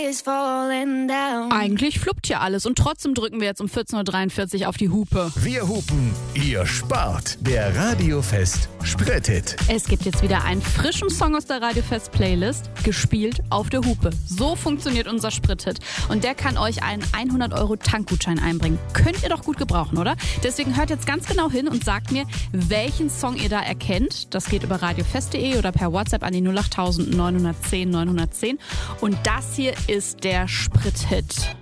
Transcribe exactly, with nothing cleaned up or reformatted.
Eigentlich fluppt hier alles und trotzdem drücken wir jetzt um vierzehn Uhr dreiundvierzig auf die Hupe. Wir hupen, ihr spart. Der Radiofest Sprit-Hit. Es gibt jetzt wieder einen frischen Song aus der Radiofest-Playlist, gespielt auf der Hupe. So funktioniert unser Sprit-Hit. Und der kann euch einen hundert Euro Tankgutschein einbringen. Könnt ihr doch gut gebrauchen, oder? Deswegen hört jetzt ganz genau hin und sagt mir, welchen Song ihr da erkennt. Das geht über radiofest punkt de oder per WhatsApp an die null acht neun eins null neun eins null neun eins null. Und das hier ist der Sprit-Hit.